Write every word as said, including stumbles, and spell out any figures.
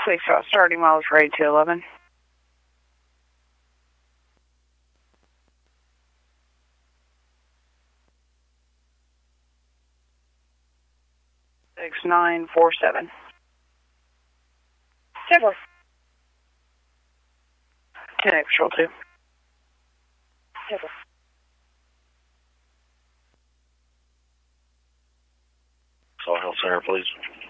Six five starting miles ready to eleven. Six nine four seven. Several. Ten eight patrol two. Several. Saw Health Center, please.